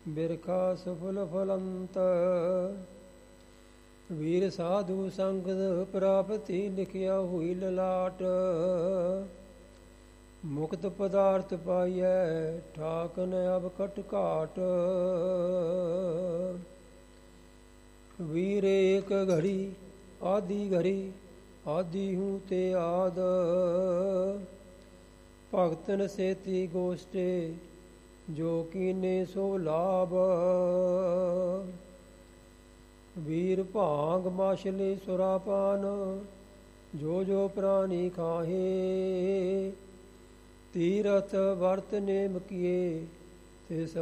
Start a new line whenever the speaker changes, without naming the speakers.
ਬਿਰਖਾ ਸਫਲ ਫਲੰਤ। ਵੀਰ ਸਾਧੂ ਸੰਗਤ ਪ੍ਰਾਪਤੀ ਲਿਖਿਆ ਹੋਈ ਲਲਾਟ। ਮੁਕਤ ਪਦਾਰਥ ਪਾਈਐ ਠਾਕਨ ਅਬ ਕਟ ਘਾਟ। ਵੀਰ ਏਕ ਘੜੀ ਆਦਿ ਘੜੀ ਆਦਿ ਹੂੰ ਤੇ ਆਦ। ਭਗਤਨ ਸੇਤੀ ਗੋਸ਼ਟੇ ਜੋ ਕੀਨੇ ਸੋ ਲਾਭ। ਵੀਰ ਭਾਂਗ ਮਾਛਲੀ ਸੁਰਾਪਾਨ ਜੋ ਜੋ ਪ੍ਰਾਣੀ ਖਾਹੇ। ਤੀਰਥ ਵਰਤ ਨੇਮ ਕੀਏ ਤੇ